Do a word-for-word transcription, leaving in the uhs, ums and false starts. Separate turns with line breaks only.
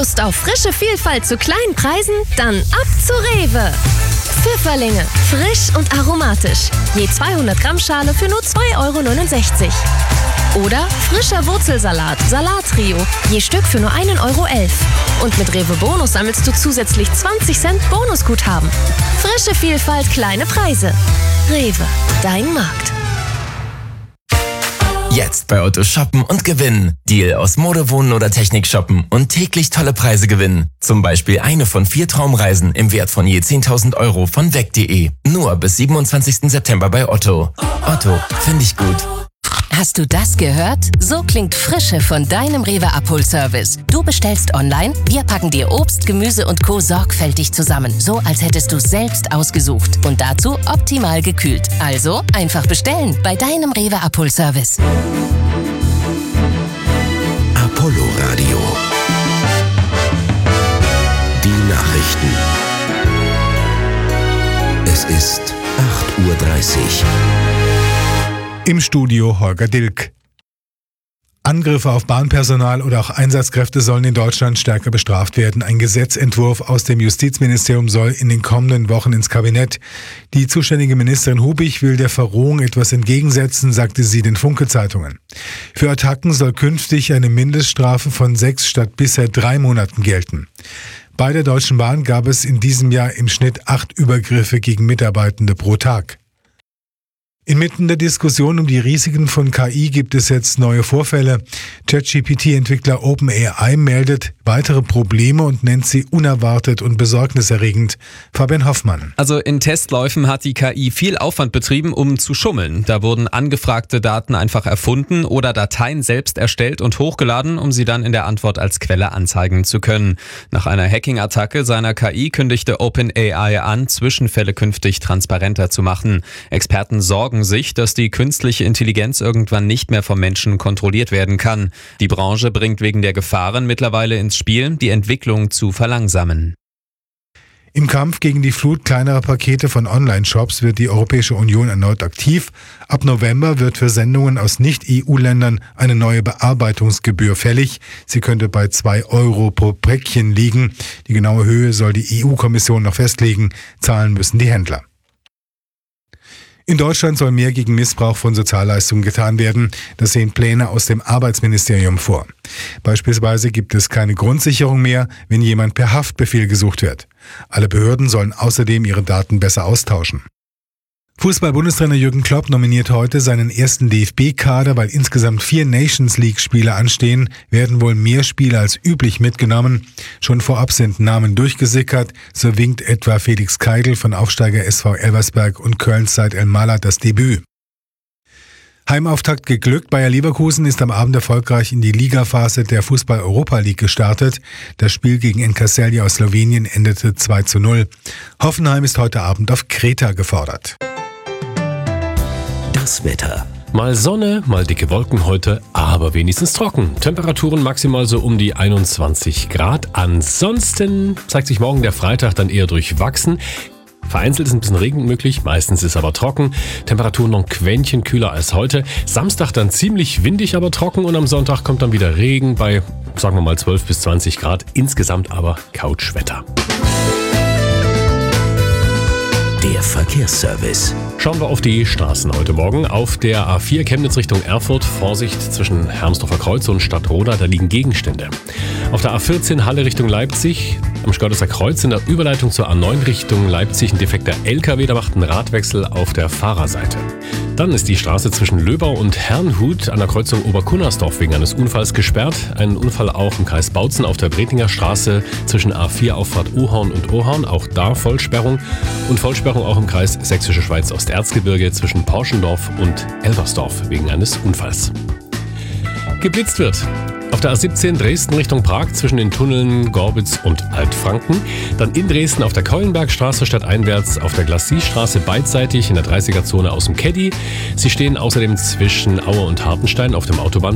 Lust auf frische Vielfalt zu kleinen Preisen? Dann ab zu Rewe. Pfifferlinge, frisch und aromatisch. Je zweihundert Gramm Schale für nur zwei Euro neunundsechzig. Oder frischer Wurzelsalat, Salattrio, je Stück für nur ein Euro elf. Und mit Rewe Bonus sammelst du zusätzlich zwanzig Cent Bonusguthaben. Frische Vielfalt, kleine Preise. Rewe, dein Markt.
Jetzt bei Otto shoppen und gewinnen. Deal aus Mode, Wohnen oder Technik shoppen und täglich tolle Preise gewinnen. Zum Beispiel eine von vier Traumreisen im Wert von je zehntausend Euro von weg punkt de. Nur bis siebenundzwanzigsten September bei Otto. Otto, finde ich gut.
Hast du das gehört? So klingt Frische von deinem Rewe Abholservice. Du bestellst online, wir packen dir Obst, Gemüse und Co. sorgfältig zusammen. So, als hättest du es selbst ausgesucht. Und dazu optimal gekühlt. Also einfach bestellen bei deinem Rewe Abholservice.
Apollo Radio. Die Nachrichten. Es ist acht Uhr dreißig.
Im Studio Holger Dilk. Angriffe auf Bahnpersonal oder auch Einsatzkräfte sollen in Deutschland stärker bestraft werden. Ein Gesetzentwurf aus dem Justizministerium soll in den kommenden Wochen ins Kabinett. Die zuständige Ministerin Hubig will der Verrohung etwas entgegensetzen, sagte sie den Funke-Zeitungen. Für Attacken soll künftig eine Mindeststrafe von sechs statt bisher drei Monaten gelten. Bei der Deutschen Bahn gab es in diesem Jahr im Schnitt acht Übergriffe gegen Mitarbeitende pro Tag. Inmitten der Diskussion um die Risiken von K I gibt es jetzt neue Vorfälle. ChatGPT-Entwickler OpenAI meldet weitere Probleme und nennt sie unerwartet und besorgniserregend. Fabian Hoffmann.
Also in Testläufen hat die K I viel Aufwand betrieben, um zu schummeln. Da wurden angefragte Daten einfach erfunden oder Dateien selbst erstellt und hochgeladen, um sie dann in der Antwort als Quelle anzeigen zu können. Nach einer Hacking-Attacke seiner K I kündigte OpenAI an, Zwischenfälle künftig transparenter zu machen. Experten sorgen sich, dass die künstliche Intelligenz irgendwann nicht mehr vom Menschen kontrolliert werden kann. Die Branche bringt wegen der Gefahren mittlerweile ins Spiel, die Entwicklung zu verlangsamen.
Im Kampf gegen die Flut kleinerer Pakete von Online-Shops wird die Europäische Union erneut aktiv. Ab November wird für Sendungen aus Nicht-E U-Ländern eine neue Bearbeitungsgebühr fällig. Sie könnte bei zwei Euro pro Päckchen liegen. Die genaue Höhe soll die E U-Kommission noch festlegen. Zahlen müssen die Händler. In Deutschland soll mehr gegen Missbrauch von Sozialleistungen getan werden. Das sehen Pläne aus dem Arbeitsministerium vor. Beispielsweise gibt es keine Grundsicherung mehr, wenn jemand per Haftbefehl gesucht wird. Alle Behörden sollen außerdem ihre Daten besser austauschen. Fußball-Bundestrainer Jürgen Klopp nominiert heute seinen ersten D F B-Kader, weil insgesamt vier Nations-League-Spiele anstehen, werden wohl mehr Spieler als üblich mitgenommen. Schon vorab sind Namen durchgesickert, so winkt etwa Felix Keigl von Aufsteiger S V Elversberg und Kölns Said El-Malad das Debüt. Heimauftakt geglückt. Bayer Leverkusen ist am Abend erfolgreich in die Ligaphase der Fußball-Europa League gestartet. Das Spiel gegen N K Celje aus Slowenien endete zwei zu null. Hoffenheim ist heute Abend auf Kreta gefordert.
Das Wetter.
Mal Sonne, mal dicke Wolken heute, aber wenigstens trocken. Temperaturen maximal so um die einundzwanzig Grad. Ansonsten zeigt sich morgen der Freitag dann eher durchwachsen. Vereinzelt ist ein bisschen Regen möglich, meistens ist aber trocken. Temperaturen noch ein Quäntchen kühler als heute. Samstag dann ziemlich windig, aber trocken und am Sonntag kommt dann wieder Regen bei, sagen wir mal, zwölf bis zwanzig Grad. Insgesamt aber Couchwetter.
Der Verkehrsservice.
Schauen wir auf die Straßen heute Morgen. Auf der A vier Chemnitz Richtung Erfurt, Vorsicht zwischen Hermsdorfer Kreuz und Stadtroda, da liegen Gegenstände. Auf der A vierzehn Halle Richtung Leipzig, am Schkördeser Kreuz in der Überleitung zur A neun Richtung Leipzig ein defekter L K W, da macht einen Radwechsel auf der Fahrerseite. Dann ist die Straße zwischen Löbau und Herrnhut an der Kreuzung Oberkunnersdorf wegen eines Unfalls gesperrt. Ein Unfall auch im Kreis Bautzen auf der Bretinger Straße zwischen A vier Auffahrt Ohorn und Ohorn, auch da Vollsperrung. Und Vollsperrung auch im Kreis Sächsische Schweiz Osterzgebirge zwischen Porschendorf und Elversdorf wegen eines Unfalls. Geblitzt wird auf der A siebzehn Dresden Richtung Prag zwischen den Tunneln Gorbitz und Altfranken. Dann in Dresden auf der Keulenbergstraße stadteinwärts auf der Glacis-Straße beidseitig in der dreißiger Zone aus dem Caddy. Sie stehen außerdem zwischen Aue und Hartenstein auf dem Autobahn